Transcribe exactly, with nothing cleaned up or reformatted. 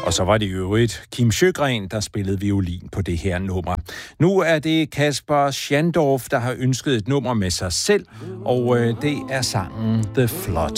Og så var det jo øvrigt Kim Sjögren, der spillede violin på det her nummer. Nu er det Kasper Schandorf, der har ønsket et nummer med sig selv, og øh, det er sangen The Flood.